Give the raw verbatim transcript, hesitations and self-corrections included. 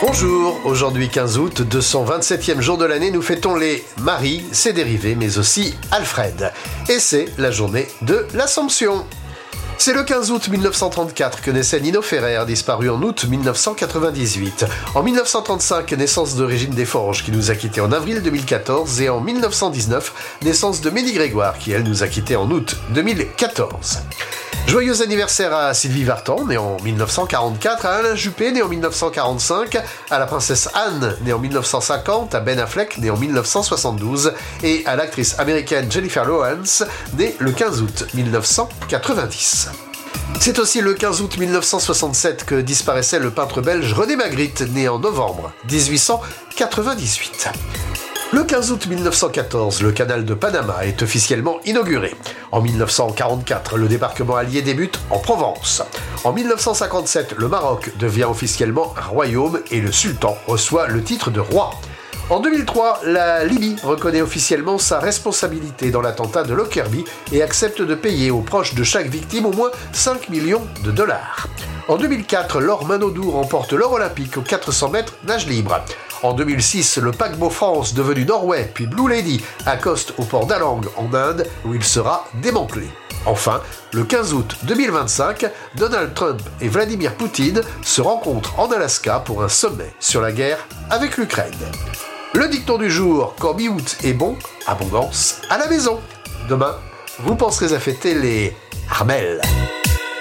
Bonjour, aujourd'hui quinze août, deux cent vingt-septième jour de l'année, nous fêtons les Marie, ses dérivés, mais aussi Alfred. Et c'est la journée de l'Assomption. C'est le quinze août mille neuf cent trente-quatre que naissait Nino Ferrer, disparu en août mille neuf cent quatre-vingt-dix-huit. En mille neuf cent trente-cinq, naissance de Régine Desforges, qui nous a quittés en avril deux mille quatorze. Et en mille neuf cent dix-neuf, naissance de Mélie Grégoire, qui elle nous a quittés en août deux mille quatorze. Joyeux anniversaire à Sylvie Vartan, née en mille neuf cent quarante-quatre, à Alain Juppé, né en mille neuf cent quarante-cinq, à la princesse Anne, née en mille neuf cent cinquante, à Ben Affleck, né en mille neuf cent soixante-douze, et à l'actrice américaine Jennifer Lawrence, née le quinze août mille neuf cent quatre-vingt-dix. C'est aussi le quinze août mille neuf cent soixante-sept que disparaissait le peintre belge René Magritte, né en novembre dix-huit cent quatre-vingt-dix-huit. Le quinze août mille neuf cent quatorze, le canal de Panama est officiellement inauguré. En mille neuf cent quarante-quatre, le débarquement allié débute en Provence. En mille neuf cent cinquante-sept, le Maroc devient officiellement un royaume et le sultan reçoit le titre de roi. En deux mille trois, la Libye reconnaît officiellement sa responsabilité dans l'attentat de Lockerbie et accepte de payer aux proches de chaque victime au moins cinq millions de dollars. En deux mille quatre, Laure Manodou remporte l'or olympique aux quatre cents mètres nage libre. En deux mille six, le paquebot France, devenu Norway puis Blue Lady, accoste au port d'Alang en Inde où il sera démantelé. Enfin, le quinze août deux mille vingt-cinq, Donald Trump et Vladimir Poutine se rencontrent en Alaska pour un sommet sur la guerre avec l'Ukraine. Le dicton du jour, quand mi-août est bon, abondance à la maison. Demain, vous penserez à fêter les Armelles.